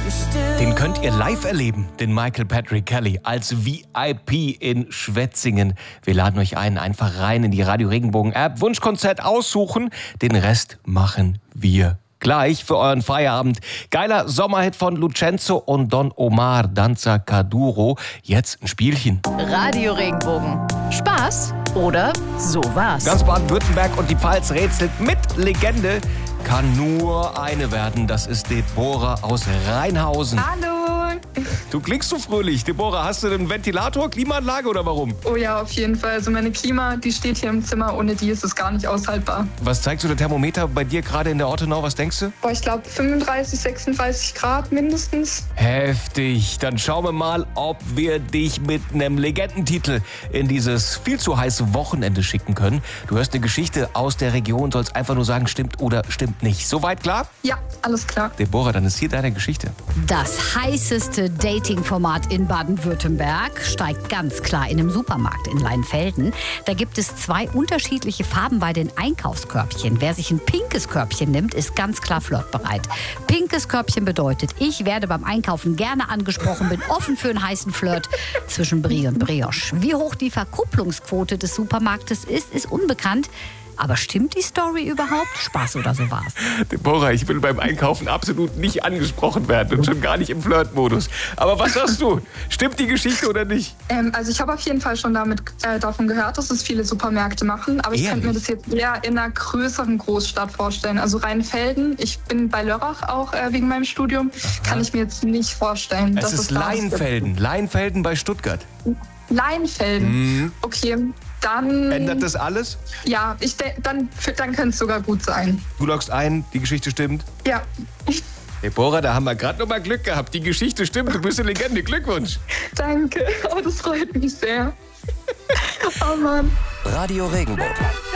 Den könnt ihr live erleben, den Michael Patrick Kelly, als VIP in Schwetzingen. Wir laden euch ein, einfach rein in die Radio Regenbogen App, Wunschkonzert aussuchen, den Rest machen wir gleich für euren Feierabend. Geiler Sommerhit von Lucenzo und Don Omar, Danza Kuduro. Jetzt ein Spielchen. Radio Regenbogen. Spaß oder sowas? Ganz Baden-Württemberg und die Pfalz rätselt mit Legende. Kann nur eine werden, das ist Deborah aus Rheinhausen. Hallo. Du klingst so fröhlich. Deborah, hast du einen Ventilator, Klimaanlage oder warum? Oh ja, auf jeden Fall. Also meine Klima, die steht hier im Zimmer. Ohne die ist es gar nicht aushaltbar. Was zeigt so der Thermometer bei dir gerade in der Ortenau? Was denkst du? Boah, ich glaube 35, 36 Grad mindestens. Heftig. Dann schauen wir mal, ob wir dich mit einem Legendentitel in dieses viel zu heiße Wochenende schicken können. Du hörst eine Geschichte aus der Region, sollst einfach nur sagen, stimmt oder stimmt nicht. Soweit klar? Ja, alles klar. Deborah, dann ist hier deine Geschichte. Das heißeste Dating-Format in Baden-Württemberg steigt ganz klar in einem Supermarkt in Leinfelden. Da gibt es 2 unterschiedliche Farben bei den Einkaufskörbchen. Wer sich ein pinkes Körbchen nimmt, ist ganz klar flirtbereit. Pinkes Körbchen bedeutet, ich werde beim Einkaufen gerne angesprochen, bin offen für einen heißen Flirt zwischen Brie und Brioche. Wie hoch die Verkupplungsquote des Supermarktes ist unbekannt. Aber stimmt die Story überhaupt? Spaß oder so war's? Deborah, ich will beim Einkaufen absolut nicht angesprochen werden und schon gar nicht im Flirtmodus. Aber was sagst du? Stimmt die Geschichte oder nicht? Also ich habe auf jeden Fall schon davon gehört, dass es viele Supermärkte machen. Aber ich könnte mir das jetzt eher in einer größeren Großstadt vorstellen. Also Rheinfelden, ich bin bei Lörrach auch wegen meinem Studium. Kann ich mir jetzt nicht vorstellen. Es ist Leinfelden. Leinfelden bei Stuttgart. Leinfelden? Okay. Dann ändert das alles? Ja, dann könnte es sogar gut sein. Du loggst ein, die Geschichte stimmt? Ja. Deborah, da haben wir gerade noch mal Glück gehabt. Die Geschichte stimmt, du bist eine Legende. Glückwunsch. Danke, das freut mich sehr. Oh Mann. Radio Regenbogen.